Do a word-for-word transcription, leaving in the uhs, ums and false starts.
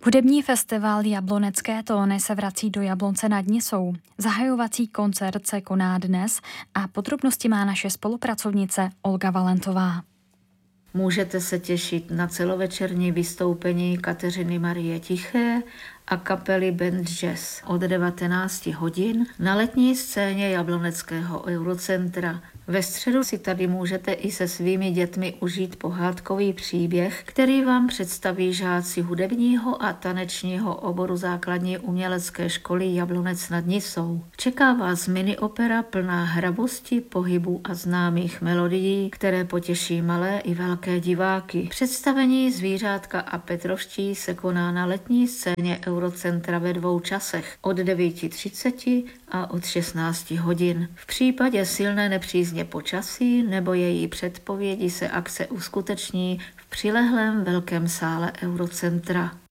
Hudební festival Jablonecké tóny se vrací do Jablonce nad Nisou. Zahajovací koncert se koná dnes a podrobnosti má naše spolupracovnice Olga Valentová. Můžete se těšit na celovečerní vystoupení Kateřiny Marie Tiché a kapely Band Jazz od devatenácti hodin na letní scéně Jabloneckého Eurocentra. Ve středu si tady můžete i se svými dětmi užít pohádkový příběh, který vám představí žáci hudebního a tanečního oboru základní umělecké školy Jablonec nad Nisou. Čeká vás mini opera plná hravosti, pohybů a známých melodií, které potěší malé i velké diváky. Představení Zvířátka a Petrovští se koná na letní scéně Eurocentra ve dvou časech, od devět třicet a od šestnáct hodin. V případě silné nepřízně počasí nebo její předpovědi se akce uskuteční v přilehlém velkém sále Eurocentra.